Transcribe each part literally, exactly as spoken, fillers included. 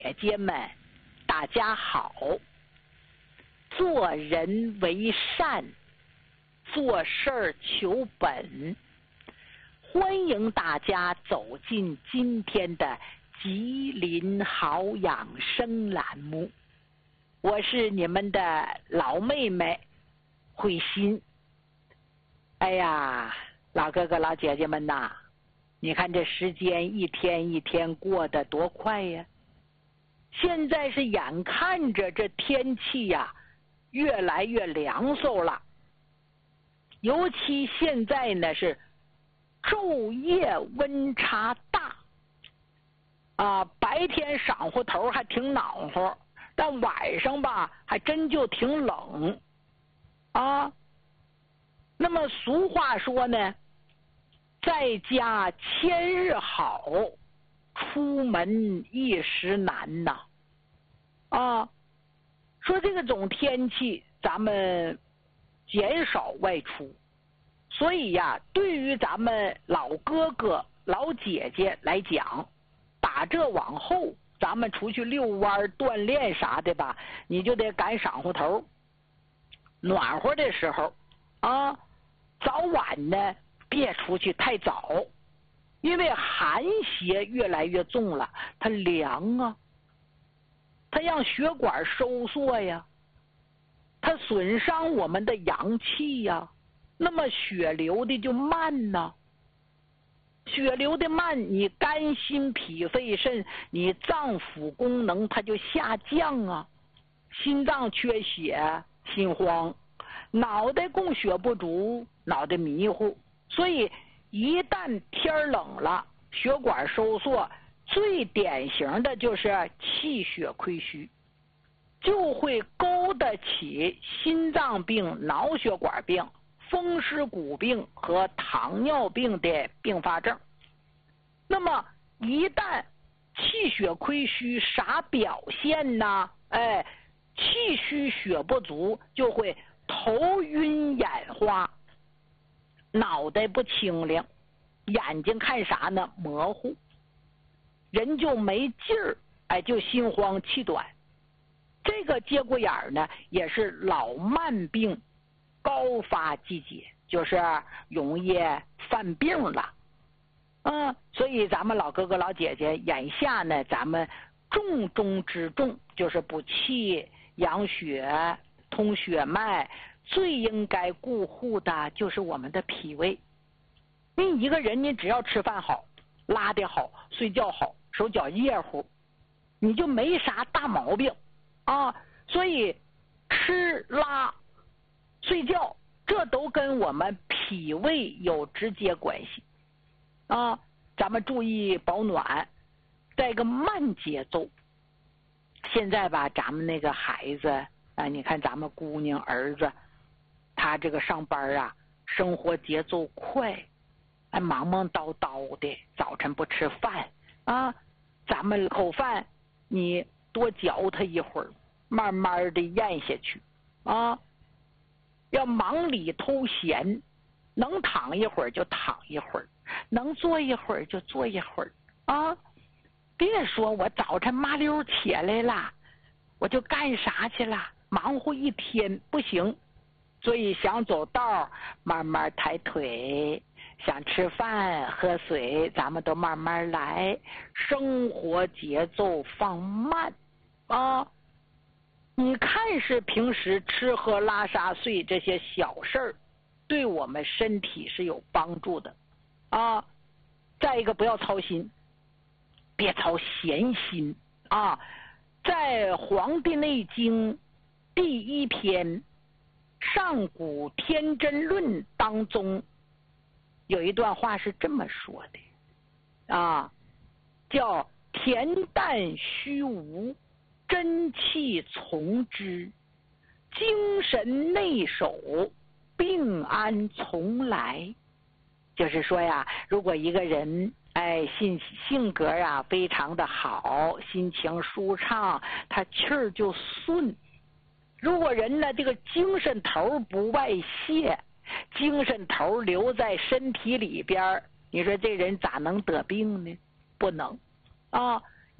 姐们，大家好。做人为善，做事儿求本。欢迎大家走进今天的吉林好养生栏目，我是你们的老妹妹慧心。哎呀，老哥哥老姐姐们呐，你看这时间一天一天过得多快呀！现在是眼看着这天气呀越来越凉飕了，尤其现在呢是昼夜温差大啊，白天晌午头还挺暖和，但晚上吧还真就挺冷啊。那么俗话说呢，在家千日好，出门一时难呐啊。说这个种天气咱们减少外出，所以呀对于咱们老哥哥老姐姐来讲，打这往后咱们出去遛弯锻炼啥的吧，你就得赶晌午头暖和的时候啊，早晚呢别出去太早，因为寒邪越来越重了，它凉啊，它让血管收缩呀，它损伤我们的阳气呀，那么血流的就慢呐。血流的慢，你肝心脾肺肾，你脏腑功能它就下降啊。心脏缺血，心慌；脑袋供血不足，脑袋迷糊。所以一旦天冷了，血管收缩，最典型的就是气血亏虚，就会勾得起心脏病、脑血管病、风湿骨病和糖尿病的并发症。那么一旦气血亏虚，啥表现呢？哎，气虚血不足，就会头晕眼花，脑袋不清亮，眼睛看啥呢？模糊，人就没劲儿，哎，就心慌气短。这个节骨眼儿呢，也是老慢病高发季节，就是容易犯病了。嗯，所以咱们老哥哥老姐姐眼下呢，咱们重中之重就是补气养血通血脉，最应该顾护的就是我们的脾胃。因为一个人你只要吃饭好，拉得好，睡觉好，手脚热乎，你就没啥大毛病啊。所以吃拉睡觉这都跟我们脾胃有直接关系啊。咱们注意保暖，在一个慢节奏。现在吧，咱们那个孩子啊，你看咱们姑娘儿子，他这个上班啊，生活节奏快，哎，忙忙叨叨的，早晨不吃饭啊，咱们口饭你多嚼他一会儿，慢慢的咽下去啊。要忙里偷闲，能躺一会儿就躺一会儿，能坐一会儿就坐一会儿啊。别说我早晨麻溜起来了，我就干啥去了，忙活一天不行。所以想走道慢慢抬腿，想吃饭喝水咱们都慢慢来，生活节奏放慢啊。你看是平时吃喝拉撒睡这些小事儿，对我们身体是有帮助的啊。再一个不要操心，别操闲心啊。在《黄帝内经》第一篇《上古天真论》当中，有一段话是这么说的啊，叫恬淡虚无，真气从之，精神内守，病安从来。就是说呀，如果一个人哎性性格啊非常的好，心情舒畅，他气儿就顺。如果人呢这个精神头不外泄，精神头留在身体里边，你说这人咋能得病呢？不能啊。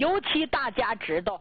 尤其大家知道